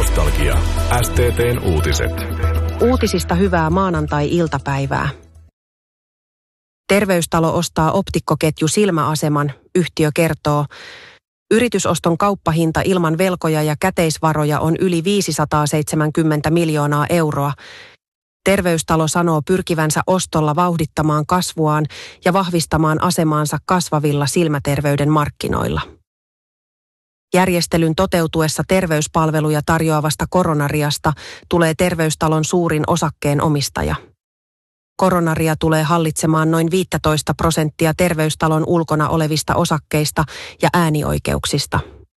Nostalgia. STT:n uutiset. Uutisista hyvää maanantai-iltapäivää. Terveystalo ostaa optikkoketju Silmäaseman, yhtiö kertoo. Yritysoston kauppahinta ilman velkoja ja käteisvaroja on yli 570 miljoonaa euroa. Terveystalo sanoo pyrkivänsä ostolla vauhdittamaan kasvuaan ja vahvistamaan asemaansa kasvavilla silmäterveyden markkinoilla. Järjestelyn toteutuessa terveyspalveluja tarjoavasta Coronariasta tulee Terveystalon suurin osakkeen omistaja. Coronaria tulee hallitsemaan noin 15% Terveystalon ulkona olevista osakkeista ja äänioikeuksista.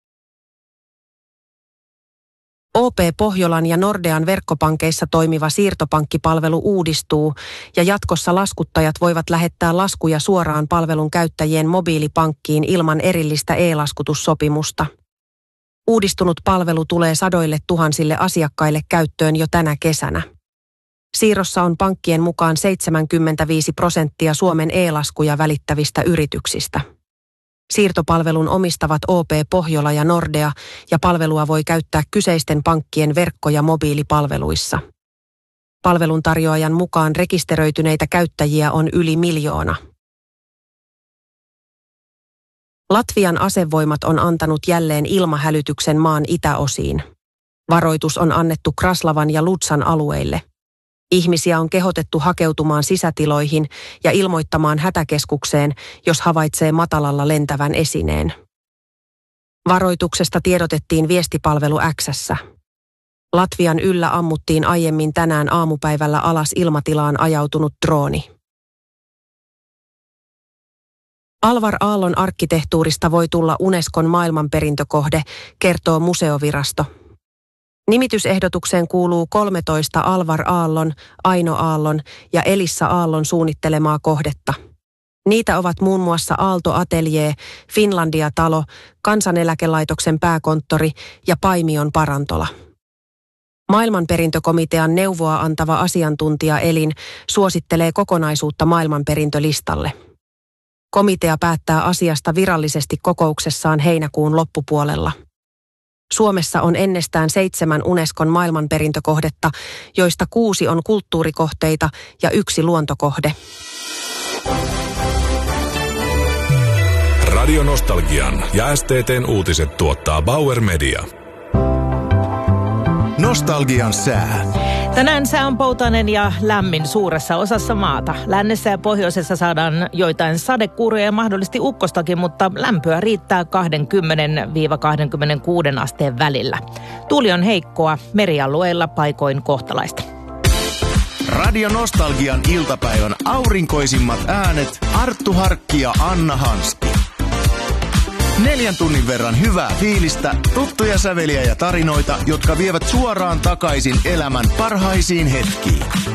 OP Pohjolan ja Nordean verkkopankeissa toimiva siirtopankkipalvelu uudistuu ja jatkossa laskuttajat voivat lähettää laskuja suoraan palvelun käyttäjien mobiilipankkiin ilman erillistä e-laskutussopimusta. Uudistunut palvelu tulee sadoille tuhansille asiakkaille käyttöön jo tänä kesänä. Siirrossa on pankkien mukaan 75% Suomen e-laskuja välittävistä yrityksistä. Siirtopalvelun omistavat OP Pohjola ja Nordea ja palvelua voi käyttää kyseisten pankkien verkko- ja mobiilipalveluissa. Palveluntarjoajan mukaan rekisteröityneitä käyttäjiä on yli 1 miljoona. Latvian asevoimat on antanut jälleen ilmahälytyksen maan itäosiin. Varoitus on annettu Kraslavan ja Lutsan alueille. Ihmisiä on kehotettu hakeutumaan sisätiloihin ja ilmoittamaan hätäkeskukseen, jos havaitsee matalalla lentävän esineen. Varoituksesta tiedotettiin viestipalvelu X:ssä. Latvian yllä ammuttiin aiemmin tänään aamupäivällä alas ilmatilaan ajautunut drooni. Alvar Aallon arkkitehtuurista voi tulla Unescon maailmanperintökohde, kertoo museovirasto. Nimitysehdotukseen kuuluu 13 Alvar Aallon, Aino Aallon ja Elissa Aallon suunnittelemaa kohdetta. Niitä ovat muun muassa Aalto Atelier, Finlandia-talo, Kansaneläkelaitoksen pääkonttori ja Paimion parantola. Maailmanperintökomitean neuvoa antava asiantuntijaelin suosittelee kokonaisuutta maailmanperintölistalle. Komitea päättää asiasta virallisesti kokouksessaan heinäkuun loppupuolella. Suomessa on ennestään 7 Unescon maailmanperintökohdetta, joista 6 on kulttuurikohteita ja 1 luontokohde. Radio Nostalgian ja STT:n uutiset tuottaa Bauer Media. Nostalgian sää. Tänään sää on poutainen ja lämmin suuressa osassa maata. Lännessä ja pohjoisessa saadaan joitain sadekuuroja ja mahdollisesti ukkostakin, mutta lämpöä riittää 20-26 asteen välillä. Tuuli on heikkoa, merialueilla paikoin kohtalaista. Radio Nostalgian iltapäivän aurinkoisimmat äänet Arttu Harkki ja Anna Hanski. 4 tunnin verran hyvää fiilistä, tuttuja säveliä ja tarinoita, jotka vievät suoraan takaisin elämän parhaisiin hetkiin.